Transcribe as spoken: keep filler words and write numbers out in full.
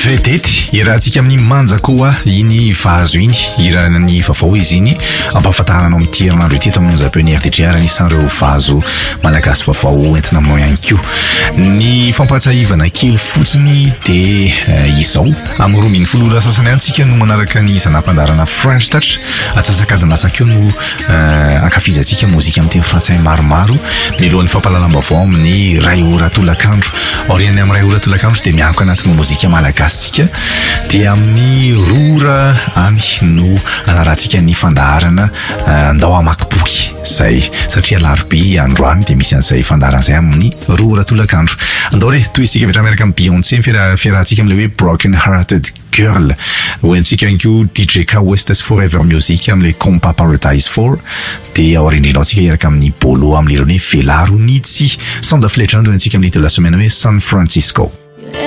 vedety irahantsika amin'ny manjakoa iny vazo iny iranany vavao izy iny ampahafantarana anao amin'ny herinandro ity eto amin'ny Japon R T G R anisan'ireo vazo malagasy vavao entina aminao ihany koa. Ny fampatsahivana kely fotsiny de uh, izao amin'ny roa ambin'ny folo ora sasany antsika no manaraka ny zanam-pandarana French Touch atsasakadina atsakeo no uh, ankafizatsika mozika amin'ny teny frantsay maromaro milohan'ny fampahalalam-bavao amin'ny ray ora tolakandro. Oriany amin'ny ray ora tolakandro de mianko anatin'ny mozika malagasy de amin'ny rora any no anarahantsika ny fandaharana uh, andao amakiboky zay satria larobia androany de misy an'izay fandaharana zay amin'ny rora tolakandro. Andao re toy isika vetra miaraka amin'ny Beyoncé fiarahantsika amin'ilay hoe Broken Hearted Girl hoentsika anko D J K West's Forever Music amin'ilay Compa Paradise four de aorindrinao tsika iaraka amin'ny Bolo amin'irony Velaro Nitsy Sound of Legend hoentsika amin'ny de la semaine hoe San Francisco.